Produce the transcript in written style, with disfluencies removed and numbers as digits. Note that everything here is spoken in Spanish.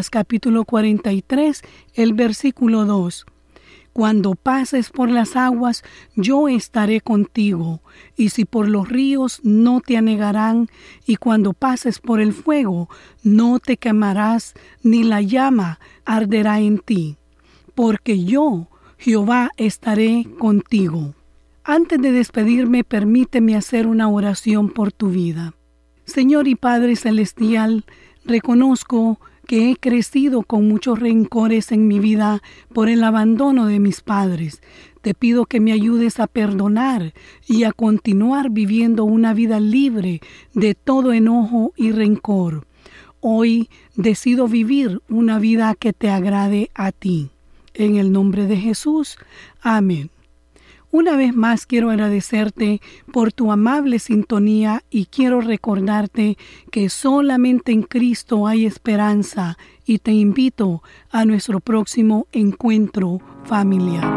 capítulo 43, el versículo 2. Cuando pases por las aguas, yo estaré contigo, y si por los ríos, no te anegarán, y cuando pases por el fuego, no te quemarás, ni la llama arderá en ti, porque yo, Jehová, estaré contigo. Antes de despedirme, permíteme hacer una oración por tu vida. Señor y Padre Celestial, reconozco que he crecido con muchos rencores en mi vida por el abandono de mis padres. Te pido que me ayudes a perdonar y a continuar viviendo una vida libre de todo enojo y rencor. Hoy decido vivir una vida que te agrade a ti. En el nombre de Jesús. Amén. Una vez más quiero agradecerte por tu amable sintonía y quiero recordarte que solamente en Cristo hay esperanza y te invito a nuestro próximo encuentro familiar.